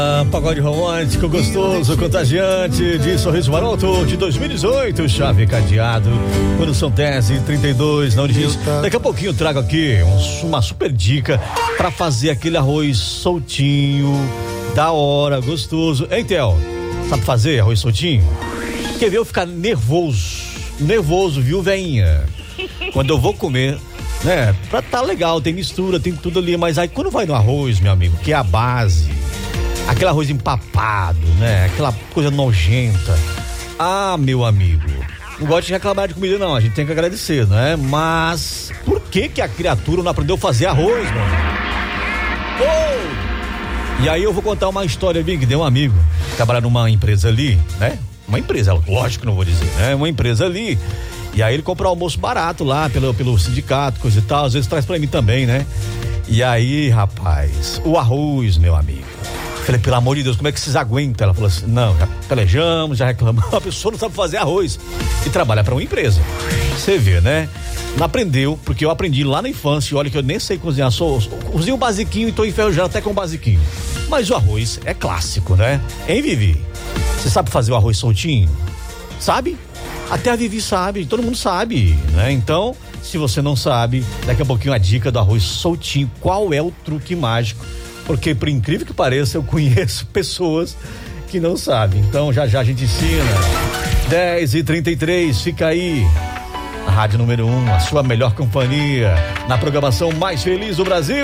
Pagode romântico, gostoso, contagiante, de Sorriso Maroto de 2018, chave cadeado, quando são 10h32 na Origins. Daqui a pouquinho eu trago aqui uma super dica pra fazer aquele arroz soltinho, da hora, gostoso. Hein, Theo? Sabe fazer arroz soltinho? Quer ver eu ficar nervoso, viu, veinha? Quando eu vou comer, né? Pra tá legal, tem mistura, tem tudo ali, mas aí quando vai no arroz, meu amigo, que é a base, aquele arroz empapado, né? Aquela coisa nojenta. Ah, meu amigo, não gosto de reclamar de comida não, a gente tem que agradecer, né? Mas por que a criatura não aprendeu a fazer arroz, mano? Oh! E aí eu vou contar uma história que deu um amigo trabalhar numa empresa ali, né? Uma empresa, lógico que não vou dizer, né? Uma empresa ali. E aí ele comprou almoço barato lá pelo sindicato, coisa e tal, às vezes traz pra mim também, né? E aí, rapaz, o arroz, meu amigo. Falei, pelo amor de Deus, como é que vocês aguentam? Ela falou assim, não, já pelejamos, já reclamamos, a pessoa não sabe fazer arroz e trabalha pra uma empresa. Você vê, né? Não aprendeu, porque eu aprendi lá na infância, e olha que eu nem sei cozinhar, cozinho o basiquinho e tô enferrujado até com o basiquinho. Mas o arroz é clássico, né? Hein, Vivi? Você sabe fazer o arroz soltinho? Sabe? Até a Vivi sabe, todo mundo sabe, né? Então, se você não sabe, daqui a pouquinho a dica do arroz soltinho, qual é o truque mágico? Porque, por incrível que pareça, eu conheço pessoas que não sabem. Então, já a gente ensina. 10h33, fica aí. A Rádio Número 1, a sua melhor companhia, na programação mais feliz do Brasil.